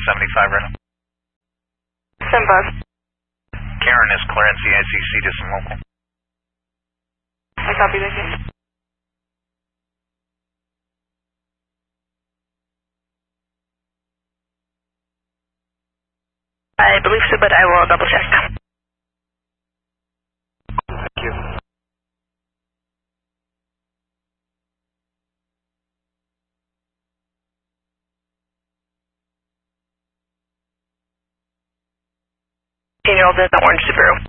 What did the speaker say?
75 right now. 75. Karen is clear NCICC to some local. I copy that, Karen. I believe so, but I will double check. Thank you. Daniel, the orange Subaru.